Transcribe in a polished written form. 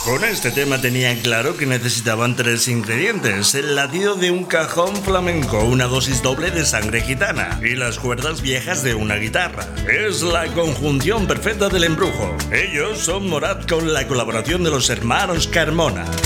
Con este tema tenían claro que necesitaban 3 ingredientes: el latido de un cajón flamenco, una dosis doble de sangre gitana y las cuerdas viejas de una guitarra. Es la conjunción perfecta del embrujo. Ellos son Morat con la colaboración de los hermanos Carmona.